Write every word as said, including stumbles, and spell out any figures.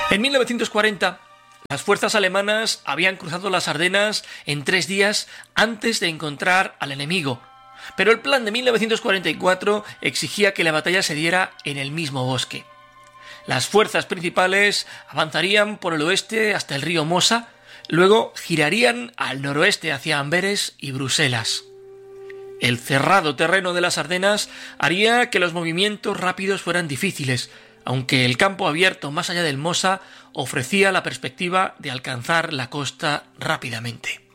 En mil novecientos cuarenta, las fuerzas alemanas habían cruzado las Ardenas en tres días antes de encontrar al enemigo, pero el plan de mil novecientos cuarenta y cuatro exigía que la batalla se diera en el mismo bosque. Las fuerzas principales avanzarían por el oeste hasta el río Mosa, luego girarían al noroeste hacia Amberes y Bruselas. El cerrado terreno de las Ardenas haría que los movimientos rápidos fueran difíciles, aunque el campo abierto más allá del Mosa ofrecía la perspectiva de alcanzar la costa rápidamente.